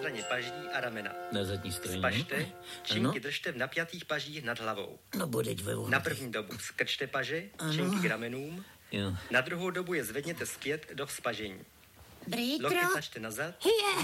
straně paží a ramena. Na zadní straně. Spažte, činky držte v napjatých pažích nad hlavou. No bodeď ve Na první dobu skrčte paže, činky k ramenům. Jo. Na druhou dobu je zvedněte zpět do vzpažení. Britro? Lokty tlačte nazad.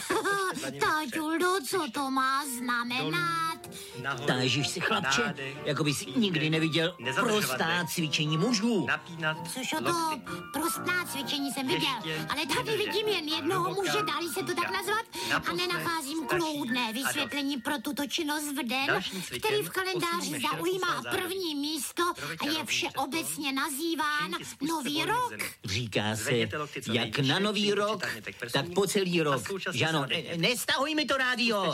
Táťuldo, co to má znamenat? Tážíš si, chlapče, jako bys nikdy neviděl prostá cvičení mužů. Napínat. Což o to prostná cvičení jsem viděl, ale tady vidím jen jednoho muže, dá-li se to tak nazvat, a nenacházím kloudné vysvětlení pro tuto činnost v den, který v kalendáři zaujímá první místo a je všeobecně nazýván Nový rok. Říká se, jak na Nový rok, tak po celý rok. Žano, nestahuj mi to rádio.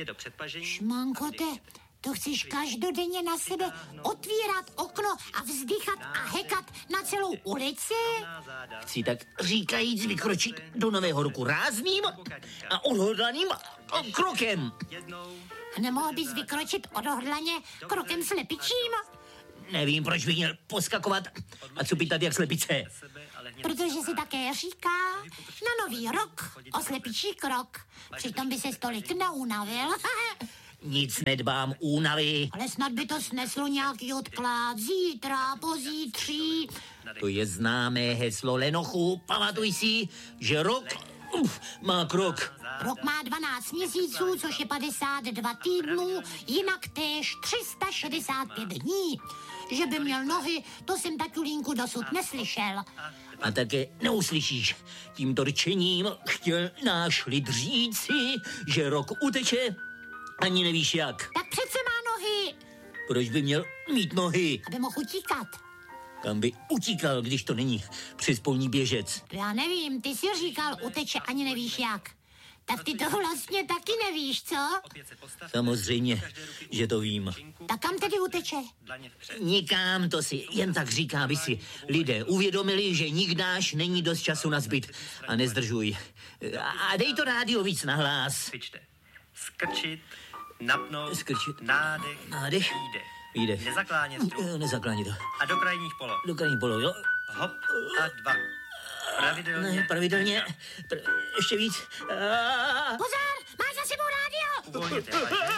Šmankote, to chceš každodenně na sebe otvírat okno a vzdychat a hekat na celou ulici? Chci tak říkajíc vykročit do Nového roku rázným a odhodlaným krokem. Nemohl bys vykročit odhodlaně krokem slepičím? Nevím, proč bych měl poskakovat a cupitat jak slepice. Protože se také říká na Nový rok oslepičí krok. Přitom by se tolik neunavil. Nic nedbám únavy. Ale snad by to sneslo nějaký odklad. Zítra, pozítří. To je známé heslo Lenochu. Pamatuj si, že rok má krok. Rok má 12 měsíců, což je 52 týdnů, jinak též 365 dní. Že by měl nohy, to jsem taťulínku dosud neslyšel. A také neuslyšíš. Tímto rčením chtěl náš lid říci, že rok uteče, ani nevíš jak. Tak přece má nohy. Proč by měl mít nohy? Aby mohl utíkat. Kam by utíkal, když to není přes polní běžec? Já nevím, ty jsi říkal uteče, ani nevíš jak. Tak ty to vlastně taky nevíš, co? Samozřejmě, že to vím. Tak kam tedy uteče? Nikam, to si jen tak říká, aby si lidé uvědomili, že nikdáž není dost času na zbyt. A nezdržuj. A dej to rádio víc nahlas. Skrčit, napnout, Skrčit. Nádech. Výdech. Nezaklánět struh. Nezaklánět to. A do krajních poloh. Do krajní poloh, jo. Hop a 2. Pravidelně. Ne, pravidelně. Ještě víc. Pozor, máš za sebou rádio! Uvolněte paže.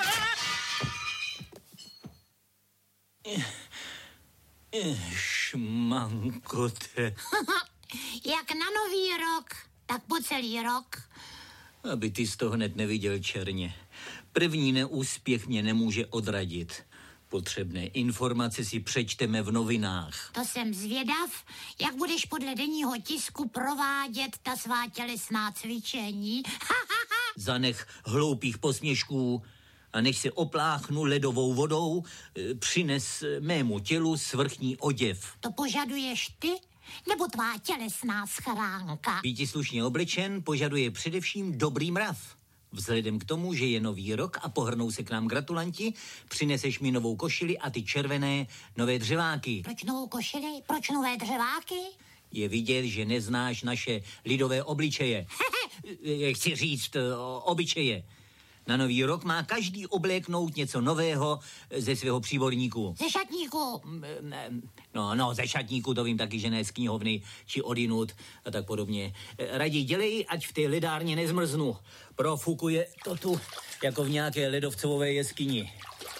Šmankote. Jak na Nový rok, tak po celý rok. Aby ty z toho hned neviděl černě. První neúspěch mě nemůže odradit. Potřebné informace si přečteme v novinách. To jsem zvědav, jak budeš podle denního tisku provádět ta svá tělesná cvičení. Zanech hloupých posměšků a než se opláchnu ledovou vodou, přines mému tělu svrchní oděv. To požaduješ ty, nebo tvá tělesná schránka? Býti slušně oblečen požaduje především dobrý mrav. Vzhledem k tomu, že je Nový rok a pohrnou se k nám gratulanti, přineseš mi novou košili a ty červené nové dřeváky. Proč novou košili? Proč nové dřeváky? Je vidět, že neznáš naše lidové obličeje. Chci říct, obyčeje. Na Nový rok má každý obléknout něco nového ze svého příborníku. Ze šatníku. No, ze šatníku, to vím taky, že ne z knihovny, či odinut a tak podobně. Raději dělej, ať v té ledárně nezmrznu. Profukuje to tu, jako v nějaké ledovcové jeskyni.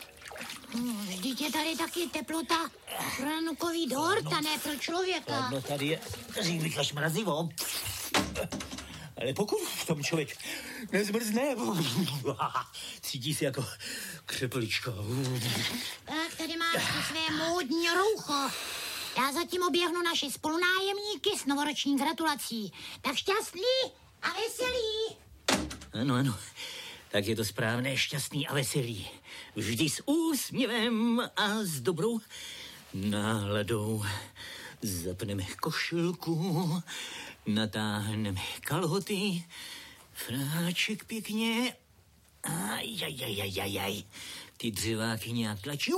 Vždyť je tady taky teplota pro nanukový dort a ne pro člověka. No tady je, řík až mrazivo. Ale pokud v tom člověk nezmrzne, cítí se jako křeplička. Tak, tady máš to své módní roucho. Já zatím oběhnu naši spolunájemníky s novoroční gratulací. Tak šťastný a veselý. Ano. Tak je to správné, šťastný a veselý. Vždy s úsměvem a s dobrou náladou. Zapneme košilku, natáhneme kalhoty, fráček pěkně. Ajajajajajaj. Ty dřeváky nějak tlačí.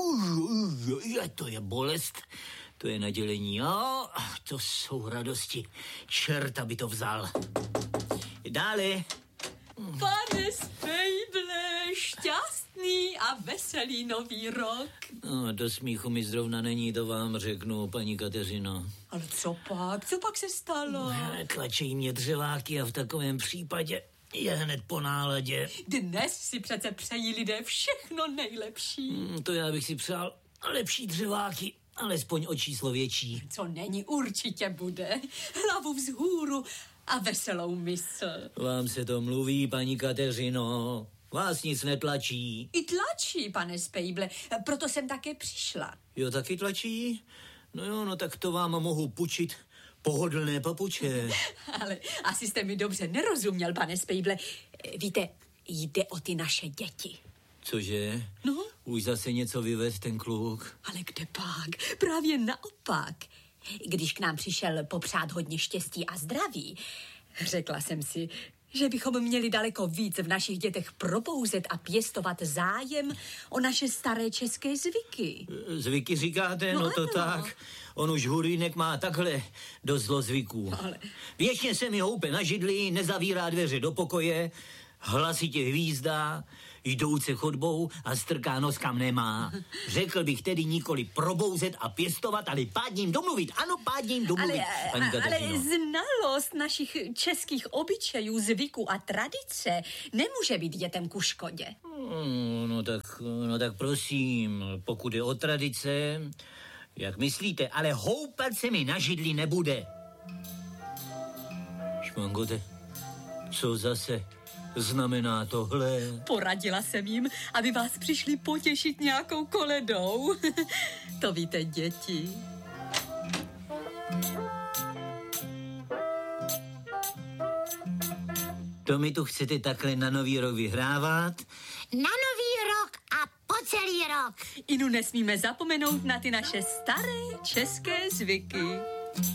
To je bolest. To je nadělení. Jo, to jsou radosti. Čert, aby to vzal. Dále. Pane Spejdle, šťastný a veselý Nový rok. No, do smíchu mi zrovna není, to vám řeknu, paní Kateřino. Ale co pak? Co pak se stalo? Tlačí mě dřeváky a v takovém případě je hned po náladě. Dnes si přece přejí lidé všechno nejlepší. To já bych si přál lepší dřeváky, alespoň o číslo větší. Co není, určitě bude. Hlavu vzhůru a veselou mysl. Vám se to mluví, paní Kateřino. Vás nic netlačí. I tlačí, pane Spejble, proto jsem také přišla. Jo, taky tlačí? No jo, no tak to vám mohu půjčit pohodlné papuče. Ale asi jste mi dobře nerozuměl, pane Spejble. Víte, jde o ty naše děti. Cože? No? Už zase něco vyvez ten kluk. Ale kde pak? Právě naopak. Když k nám přišel popřát hodně štěstí a zdraví, řekla jsem si, že bychom měli daleko víc v našich dětech probouzet a pěstovat zájem o naše staré české zvyky. Zvyky říkáte? No to tak. On už Hurýnek má takhle dost zlozvyků. Ale... Věčně se mi houpe na židli, nezavírá dveře do pokoje, hlasitě hvízdá, jdouce chodbou a strká nos kam nemá. Řekl bych tedy nikoli probouzet a pěstovat, ale pádním domluvit. Ano, pádním domluvit, paní Kateřino. Ale znalost našich českých obyčejů, zvyků a tradice nemůže být dětem ku škodě. No tak prosím, pokud je o tradice, jak myslíte, ale houpat se mi na židli nebude. Šmangote, co zase znamená tohle? Poradila jsem jim, aby vás přišli potěšit nějakou koledou. To víte, děti. To mi tu chcete takhle na Nový rok vyhrávat? Na Nový rok a po celý rok. Inu nesmíme zapomenout na ty naše staré české zvyky.